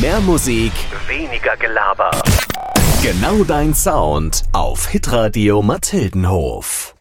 Mehr Musik, Weniger Gelaber. genau dein Sound auf Hitradio Mathildenhof.